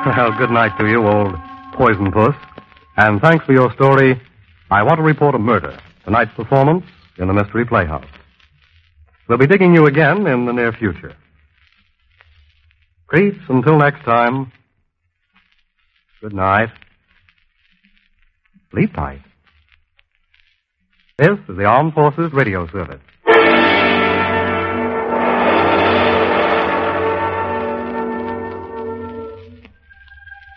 Well, good night to you, old poison puss. And thanks for your story, I Want to Report a Murder, tonight's performance in the Mystery Playhouse. We'll be digging you again in the near future. Creeps, until next time, good night. Sleep tight. This is the Armed Forces Radio Service.